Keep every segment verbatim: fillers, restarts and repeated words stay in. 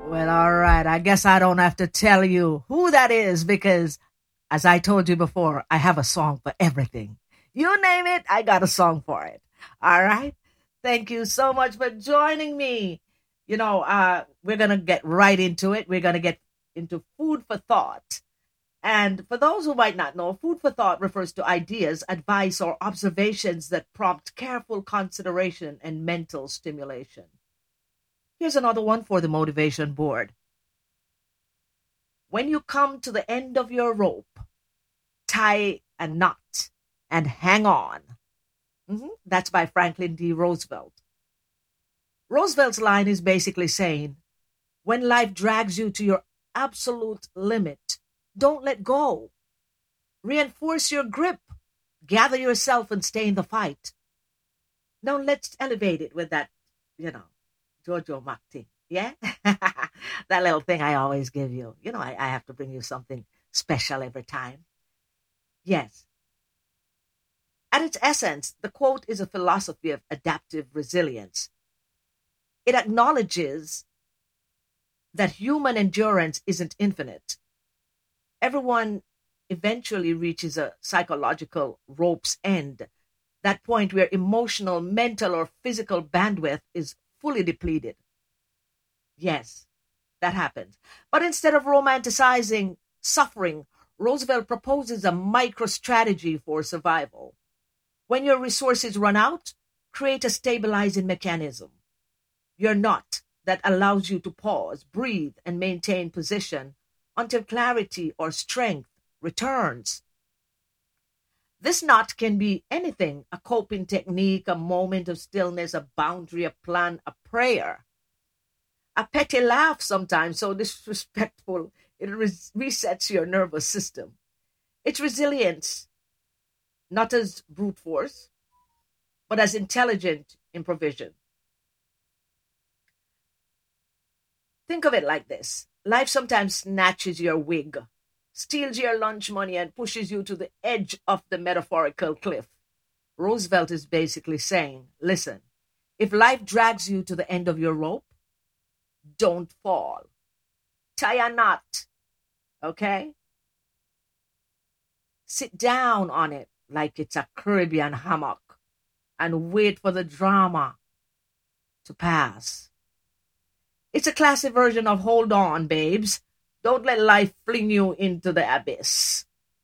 Well, all right. I guess I don't have to tell you who that is because, as I told you before, I have a song for everything. You name it, I got a song for it. All right. Thank you so much for joining me. You know, uh, we're going to get right into it. We're going to get into food for thought. And for those who might not know, food for thought refers to ideas, advice, or observations that prompt careful consideration and mental stimulation. Here's another one for the motivation board. When you come to the end of your rope, tie a knot and hang on. Mhm. That's by Franklin D. Roosevelt. Roosevelt's line is basically saying, when life drags you to your absolute limit, don't let go. Reinforce your grip. Gather yourself and stay in the fight. Now let's elevate it with that, you know, Jojo Mac thing. Yeah? That little thing I always give you. You know, I, I have to bring you something special every time. Yes. At its essence, the quote is a philosophy of adaptive resilience. It acknowledges that human endurance isn't infinite. Everyone eventually reaches a psychological rope's end, that point where emotional, mental, or physical bandwidth is fully depleted. Yes, that happens. But instead of romanticizing suffering, Roosevelt proposes a micro strategy for survival. When your resources run out, create a stabilizing mechanism. Your knot that allows you to pause, breathe, and maintain position until clarity or strength returns. This knot can be anything: a coping technique, a moment of stillness, a boundary, a plan, a prayer. A petty laugh sometimes, so disrespectful, it res- resets your nervous system. It's resilience, not as brute force, but as intelligent improvisation. Think of it like this. Life sometimes snatches your wig, steals your lunch money, and pushes you to the edge of the metaphorical cliff. Roosevelt is basically saying, listen, if life drags you to the end of your rope, don't fall. Tie a knot, okay? Sit down on it like it's a Caribbean hammock and wait for the drama to pass. It's a classic version of hold on, babes. Don't let life fling you into the abyss.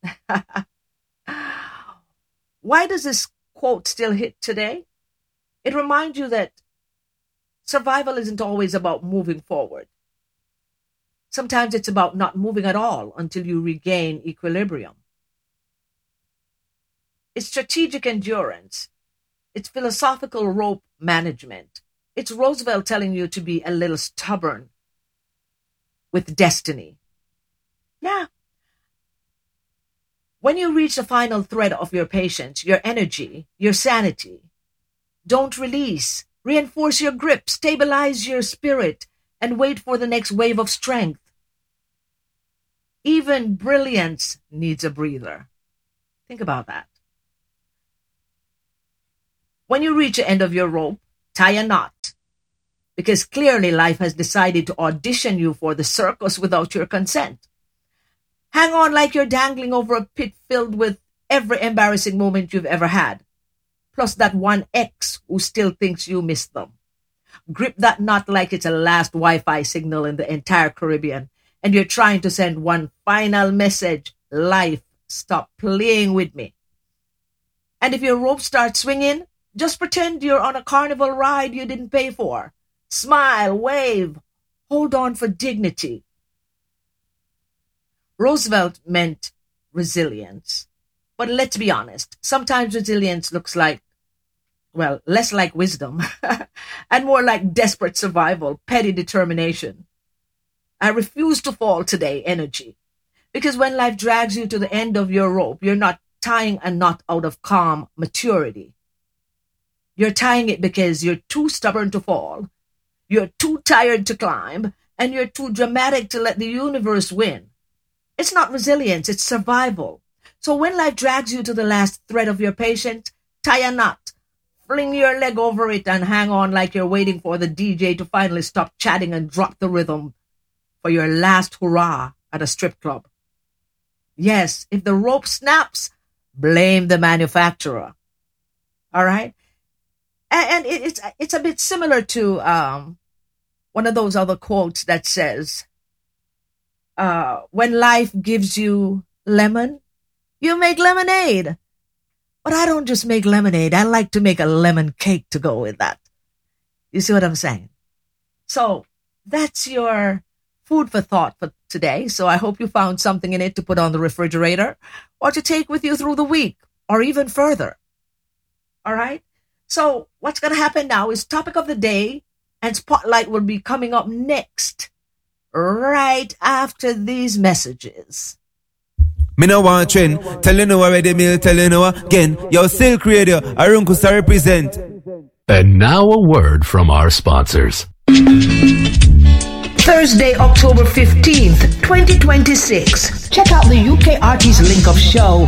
Why does this quote still hit today? It reminds you that survival isn't always about moving forward. Sometimes it's about not moving at all until you regain equilibrium. It's strategic endurance. It's philosophical rope management. It's Roosevelt telling you to be a little stubborn with destiny. Yeah. When you reach the final thread of your patience, your energy, your sanity, don't release. Reinforce your grip, stabilize your spirit, and wait for the next wave of strength. Even brilliance needs a breather. Think about that. When you reach the end of your rope, tie a knot, because clearly life has decided to audition you for the circus without your consent. Hang on like you're dangling over a pit filled with every embarrassing moment you've ever had, plus that one ex who still thinks you missed them. Grip that knot like it's a last Wi-Fi signal in the entire Caribbean, and you're trying to send one final message: life, stop playing with me. And if your rope starts swinging, just pretend you're on a carnival ride you didn't pay for. Smile, wave, hold on for dignity. Roosevelt meant resilience. But let's be honest, sometimes resilience looks like, well, less like wisdom and more like desperate survival, petty determination. I refuse to fall today energy. Because when life drags you to the end of your rope, you're not tying a knot out of calm maturity. You're tying it because you're too stubborn to fall, you're too tired to climb, and you're too dramatic to let the universe win. It's not resilience, it's survival. So when life drags you to the last thread of your patience, tie a knot, fling your leg over it, and hang on like you're waiting for the D J to finally stop chatting and drop the rhythm for your last hurrah at a strip club. Yes, if the rope snaps, blame the manufacturer. All right? And, and it, it's it's a bit similar to um, one of those other quotes that says, uh, when life gives you lemon, you make lemonade. But I don't just make lemonade. I like to make a lemon cake to go with that. You see what I'm saying? So that's your food for thought for today. So I hope you found something in it to put on the refrigerator or to take with you through the week or even further. All right? So what's going to happen now is topic of the day and Spotlight will be coming up next, right after these messages. Me no want trend. Tell you know already, me tell you know again. Yo, Silk Radio, Arunkusa represent. And now a word from our sponsors. Thursday, October fifteenth, twenty twenty-six. Check out the U K Artists Link Up show